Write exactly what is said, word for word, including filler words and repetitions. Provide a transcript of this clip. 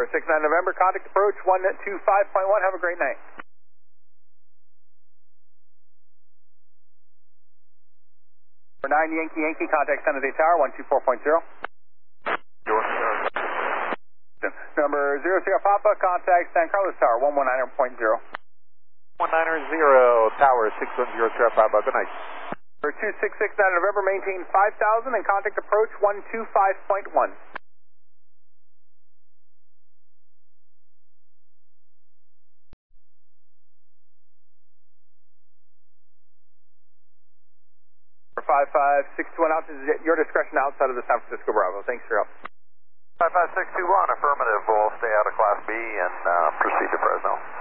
six nine November, contact approach one two five point one. Have a great night. For nine Yankee Yankee, contact San Jose Tower one two four point zero. Number zero zero Papa, contact San Carlos Tower one one nine point zero. one nine zero, Tower six one zero Sierra Papa, good night. For two six six nine November, maintain five thousand and contact approach one two five point one. For five five six two one, altitude is at your discretion outside of the San Francisco Bravo. Thanks for your help. five five six two one, affirmative. We'll stay out of Class B and uh, proceed to Fresno.